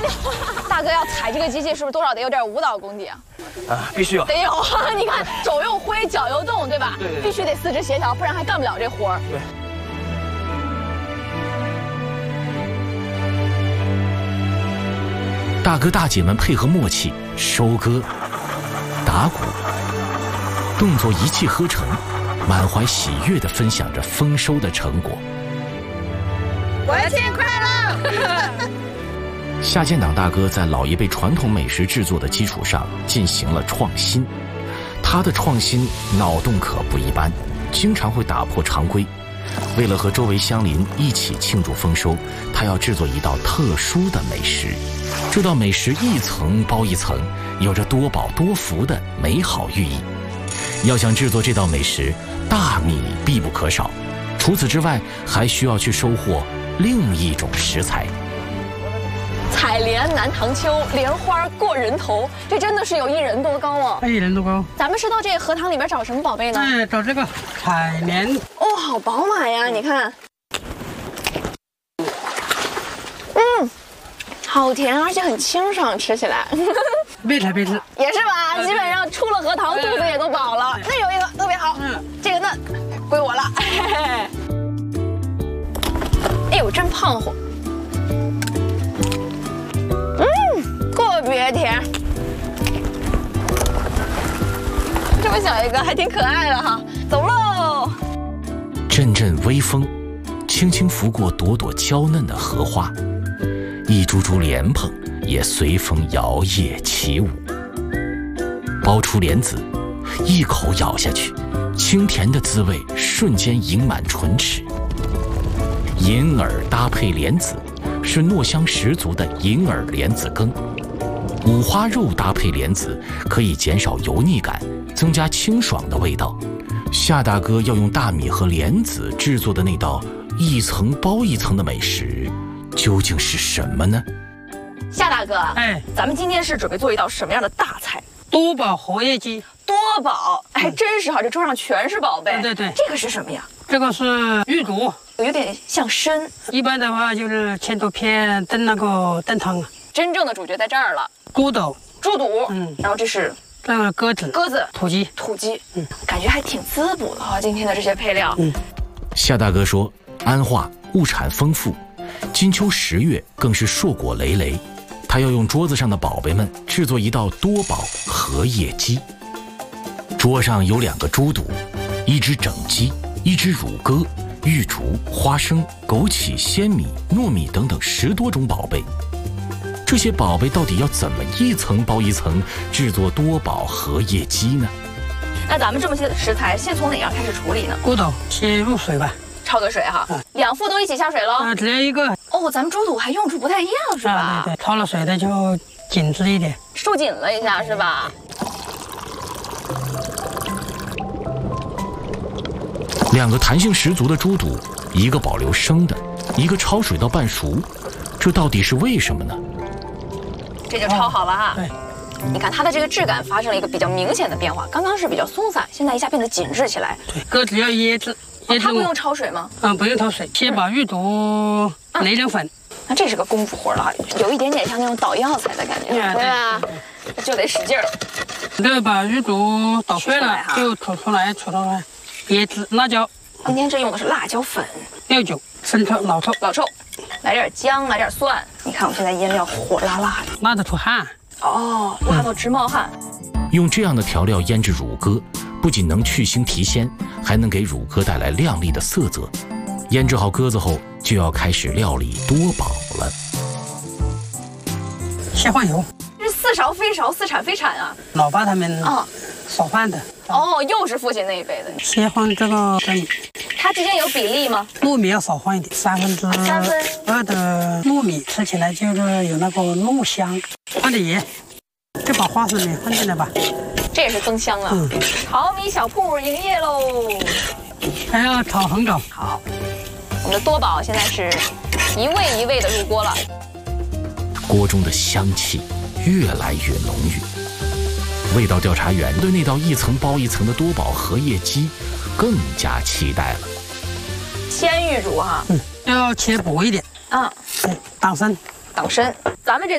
大哥要踩这个机器，是不是多少得有点舞蹈功底啊？ 啊，必须有。 得有啊！你看，手又挥，脚又动，对吧？ 对。 必须得四肢协调，不然还干不了这活儿。 对。 大哥大姐们配合默契，收割、打鼓，动作一气呵成，满怀喜悦地分享着丰收的成果。 国庆快乐！ 夏建党大哥在老一辈传统美食制作的基础上进行了创新，他的创新脑洞可不一般，经常会打破常规。为了和周围乡邻一起庆祝丰收，他要制作一道特殊的美食。这道美食一层包一层，有着多饱多福的美好寓意。要想制作这道美食，大米必不可少。除此之外，还需要去收获另一种食材。 采莲南塘秋，莲花过人头，这真的是有1人多高啊 ！1人多高。 咱们是到这个荷塘里边找什么宝贝呢？ 找这个采莲。 哦，好饱满呀！你看，好甜，而且很清爽，吃起来。 别吃。 也是吧？基本上出了荷塘，肚子也都饱了。那有一个特别好，这个呢，归我了。哎呦，真胖乎。特别甜，这么小一个还挺可爱的哈。走喽！ 阵阵微风，轻轻拂过朵朵娇嫩的荷花，一株株莲蓬也随风摇曳起舞。剥出莲子，一口咬下去，清甜的滋味瞬间盈满唇齿。银耳搭配莲子，是糯香十足的银耳莲子羹。五花肉搭配莲子，可以减少油腻感，增加清爽的味道。夏大哥要用大米和莲子制作的那道一层包一层的美食，究竟是什么呢？ 夏大哥，咱们今天是准备做一道什么样的大菜？ 多宝荷叶鸡。 多宝，还真是哈，这桌上全是宝贝。 对。 这个是什么呀？ 这个是玉竹， 有点像参。 一般的话就是切多片炖那个炖汤。 真正的主角在这儿了。 猪肚， 然后这是这个鸽子，土鸡， 感觉还挺滋补的哈。今天的这些配料， 夏大哥说，安化物产丰富，金秋10月更是硕果累累。他要用桌子上的宝贝们制作一道多宝荷叶鸡。桌上有2个猪肚，1只整鸡，1只乳鸽、玉竹、花生、枸杞、鲜米、糯米等等10多种宝贝。这些宝贝到底要怎么一层包一层制作多宝荷叶鸡呢？ 那咱们这么些食材，先从哪样开始处理呢？ 骨头先入水吧， 焯个水哈，2副都一起下水喽。 只要一个。 哦，咱们猪肚还用处不太一样是吧？ 对，焯了水的就紧致一点， 收紧了一下是吧 ？2个弹性十足的猪肚，一个保留生的，一个焯水到半熟，这到底是为什么呢？ 这就焯好了哈。 对， 你看它的这个质感发生了一个比较明显的变化，刚刚是比较松散，现在一下变得紧致起来。 对，鸽子要椰子。 它不用焯水吗？ 不用焯水，先把玉竹擂成粉。 那这是个功夫活了哈，有一点点像那种捣药材的感觉，对吧？就得使劲儿。 这把玉竹捣碎了，就杵出来，椰子、辣椒。 今天这用的是辣椒粉、 料酒、生抽、老抽， 来点姜，来点蒜。你看我现在腌料火辣辣的， 辣得出汗。 哦，辣到直冒汗。 用这样的调料腌制乳鸽，不仅能去腥提鲜，还能给乳鸽带来亮丽的色泽。腌制好鸽子后，就要开始料理多宝了。 先换油。 这是似勺非勺，似铲非铲啊！ 老爸他们烧饭的。 哦，又是父亲那一辈的。 先换这个糯米。 它之间有比例吗？ 糯米要少换一点，2/3的糯米吃起来就是有那个糯香。换点盐，这把花生米放进来吧。 这也是增香啊。淘米小铺营业喽。 还要炒红枣。 好，我们的多宝现在是一味一味的入锅了。 锅中的香气越来越浓郁，味道调查员对那道一层包一层的多宝荷叶鸡更加期待了。鲜玉竹哈， 要切薄一点啊， 挡参。 咱们这